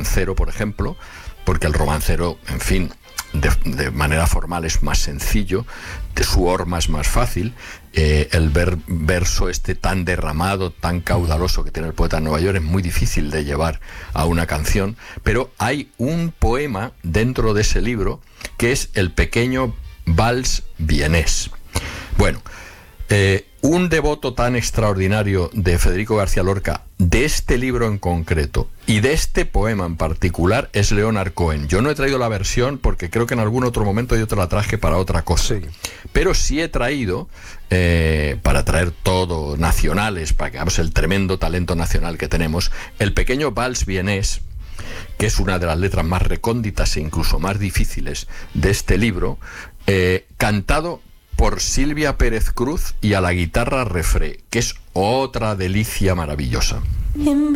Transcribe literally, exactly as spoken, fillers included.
romancero, por ejemplo, porque el romancero, en fin, de, de manera formal es más sencillo, de su horma es más fácil, eh, el ver, verso este tan derramado, tan caudaloso que tiene el poeta de Nueva York es muy difícil de llevar a una canción, pero hay un poema dentro de ese libro que es el pequeño vals vienés. Bueno, eh, un devoto tan extraordinario de Federico García Lorca, de este libro en concreto y de este poema en particular, es Leonard Cohen. Yo no he traído la versión porque creo que en algún otro momento yo te la traje para otra cosa. Sí. Pero sí he traído, eh, para traer todo nacionales, para que veamos el tremendo talento nacional que tenemos, el pequeño vals vienés, que es una de las letras más recónditas e incluso más difíciles de este libro, eh, cantado por Silvia Pérez Cruz y a la guitarra Refré, que es otra delicia maravillosa.